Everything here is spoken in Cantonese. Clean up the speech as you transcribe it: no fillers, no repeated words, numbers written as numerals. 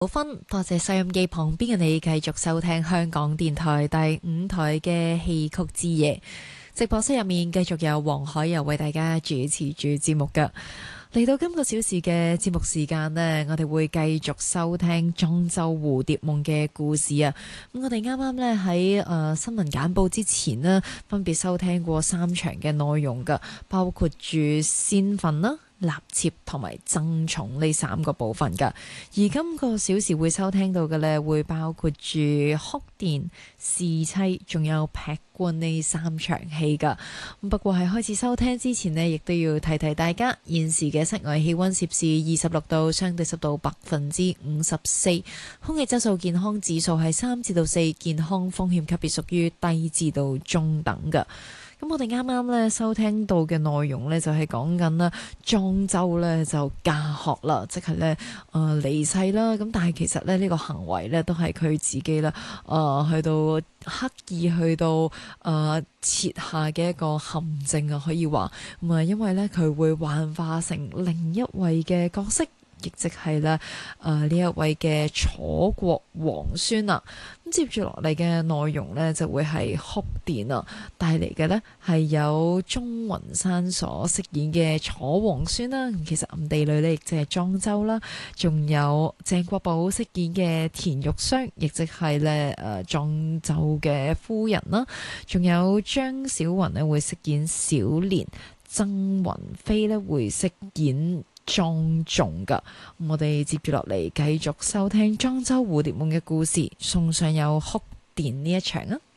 好分，多謝收音機旁邊嘅你繼續收聽香港電台第5台嘅戲曲之夜。直播室入面繼續有黃海柔為大家主持住節目㗎。嚟到今個小時嘅節目時間呢，我哋會繼續收聽莊周蝴蝶夢嘅故事啊。咁我哋啱啱呢喺新聞簡報之前呢，分別收聽過3場嘅內容㗎，包括住仙訓啦、納妾同埋爭寵呢3個部分㗎。而今個小時會收聽到嘅呢，會包括住哭電、侍妻，仲有劈棺呢3場戲㗎。不過喺開始收聽之前呢，亦都要提提大家，現時嘅室外氣溫攝氏26度，相對濕度54%，空氣質素健康指數係3至到4，健康風險級別屬於低至到中等㗎。咁我哋啱啱咧收聽到嘅內容咧，就係講緊啦，莊周咧就駕鶴啦，即係咧離世啦。咁但係其實咧呢個行為咧都係佢自己啦，去到刻意去到設下嘅一個陷阱啊，可以話咁啊，因為咧佢會幻化成另一位嘅角色。亦即係咧，呢一位嘅楚國皇孫啊，咁接住落嚟嘅內容呢，就會係哭電啊，帶嚟嘅呢係有鍾雲山所飾演嘅楚皇孫啦，咁其實暗地裏呢，亦即係莊周啦，仲有鄭國寶飾演嘅田玉霜，亦即係呢莊周嘅夫人啦，仲有張小雲呢會飾演小蓮，曾雲飛呢會飾演莊重噶。咁我哋接住落嚟繼續收聽莊周蝴蝶夢嘅故事，送上有哭電呢一場啊。